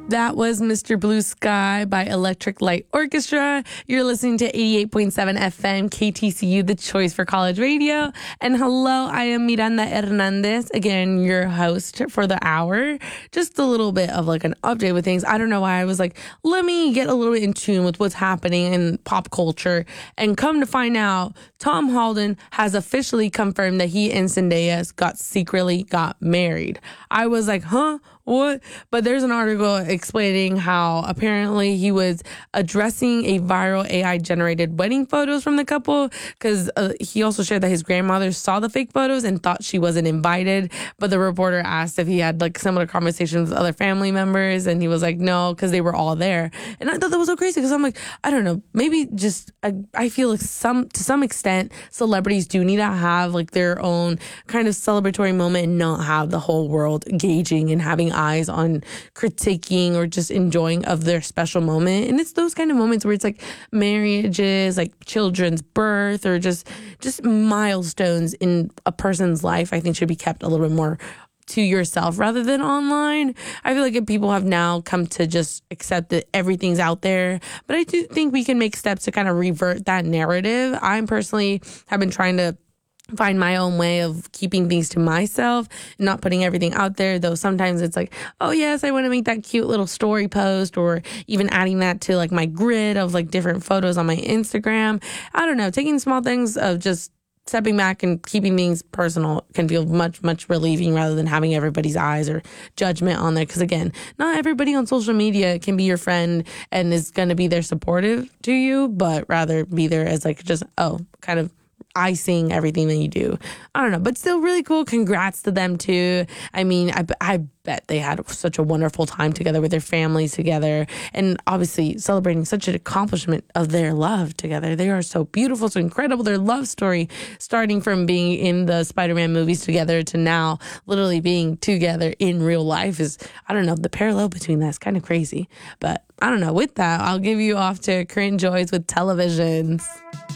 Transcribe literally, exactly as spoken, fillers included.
That was Mister Blue Sky by Electric Light Orchestra. You're listening to eighty-eight point seven F M, K T C U, the choice for college radio. And hello, I am Miranda Hernandez, again, your host for the hour. Just a little bit of like an update with things. I don't know why I was like, let me get a little bit in tune with what's happening in pop culture. And come to find out, Tom Holland has officially confirmed that he and Zendaya got secretly got married. I was like, huh? What? But there's an article explaining how apparently he was addressing a viral A I generated wedding photos from the couple, because uh, he also shared that his grandmother saw the fake photos and thought she wasn't invited. But the reporter asked if he had like similar conversations with other family members, and he was like, no, because they were all there. And I thought that was so crazy, because I'm like, I don't know, maybe just I, I feel like some to some extent celebrities do need to have like their own kind of celebratory moment and not have the whole world gauging and having eyes on critiquing or just enjoying of their special moment. And it's those kind of moments where it's like marriages, like children's birth, or just just milestones in a person's life, I think should be kept a little bit more to yourself rather than online. I feel like if people have now come to just accept that everything's out there, but I do think we can make steps to kind of revert that narrative. I personally have been trying to find my own way of keeping things to myself, not putting everything out there, though sometimes it's like, oh yes, I want to make that cute little story post, or even adding that to like my grid of like different photos on my Instagram. I don't know, taking small things of just stepping back and keeping things personal can feel much, much relieving rather than having everybody's eyes or judgment on there. Because again, not everybody on social media can be your friend and is going to be there supportive to you, but rather be there as like just, oh, kind of icing everything that you do. I don't know, but still really cool. Congrats to them too. I mean, I, I bet they had such a wonderful time together with their families together, and obviously celebrating such an accomplishment of their love together. They are so beautiful, so incredible. Their love story, starting from being in the Spider-Man movies together to now literally being together in real life, is, I don't know, the parallel between that is kind of crazy. But I don't know. With that, I'll give you off to Corinne Joyce with Televisions.